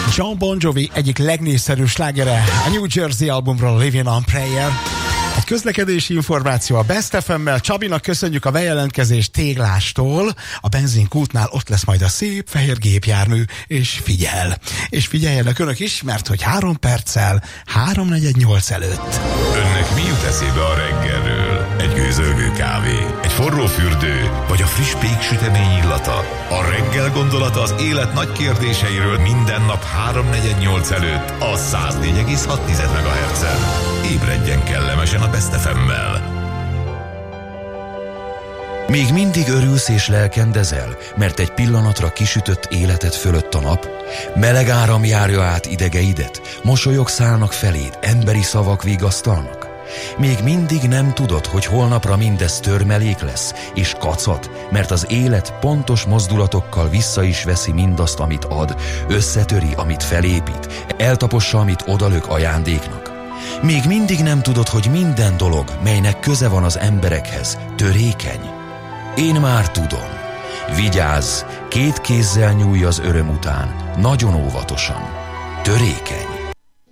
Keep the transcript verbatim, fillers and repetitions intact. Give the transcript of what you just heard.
John Bon Jovi egyik legnépszerűbb slágere a New Jersey albumról, Living on Prayer. Egy közlekedési információ a Best ef em-mel. Csabinak köszönjük a bejelentkezést Téglástól. A benzinkútnál ott lesz majd a szép fehér gépjármű, és figyel. És figyeljenek önök is, mert hogy három perccel háromnegyednyolc előtt. Önnek mi jut eszébe a reggelről? Egy gőzölgő kávé, egy forró fürdő, vagy a friss péksütemény illata? A reggel gondolata az élet nagy kérdéseiről minden nap háromnegyednyolc előtt a száz négy egész hat megahertzen. Ébredjen kellemesen a Best ef em-mel. Még mindig örülsz és lelkendezel, mert egy pillanatra kisütött életed fölött a nap? Meleg áram járja át idegeidet, mosolyok szállnak feléd, emberi szavak vigasztalnak? Még mindig nem tudod, hogy holnapra mindez törmelék lesz, és kacat, mert az élet pontos mozdulatokkal vissza is veszi mindazt, amit ad, összetöri, amit felépít, eltapossa, amit odalök ajándéknak. Még mindig nem tudod, hogy minden dolog, melynek köze van az emberekhez, törékeny. Én már tudom. Vigyázz, két kézzel nyújj az öröm után, nagyon óvatosan. Törékeny.